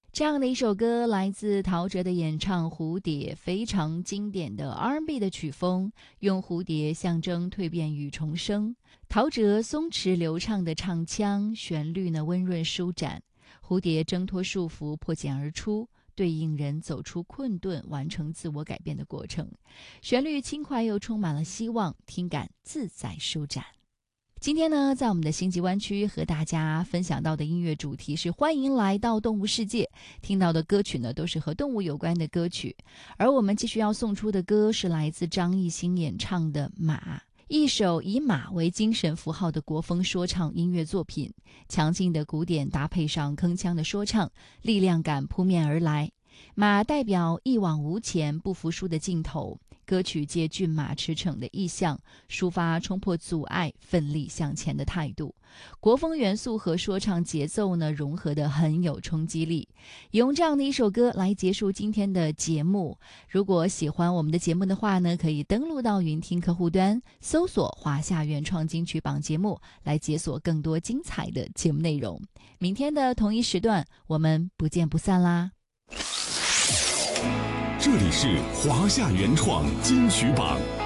这样的一首歌来自陶喆的演唱《蝴蝶》，非常经典的 R&B 的曲风，用蝴蝶象征蜕变与重生。陶喆松弛流畅的唱腔，旋律呢温润舒展，蝴蝶挣脱束缚，破茧而出，对应人走出困顿，完成自我改变的过程。旋律轻快又充满了希望，听感自在舒展。今天呢，在我们的星际湾区和大家分享到的音乐主题是欢迎来到动物世界，听到的歌曲呢都是和动物有关的歌曲，而我们继续要送出的歌是来自张艺兴演唱的《马》，一首以马为精神符号的国风说唱音乐作品，强劲的鼓点搭配上铿锵的说唱，力量感扑面而来。马代表一往无前、不服输的劲头，歌曲借骏马驰骋的意象，抒发冲破阻碍、奋力向前的态度。国风元素和说唱节奏呢融合得很有冲击力。用这样的一首歌来结束今天的节目。如果喜欢我们的节目的话呢，可以登录到云听客户端，搜索华夏原创金曲榜节目，来解锁更多精彩的节目内容。明天的同一时段，我们不见不散啦！ 这里是华夏原创金曲榜。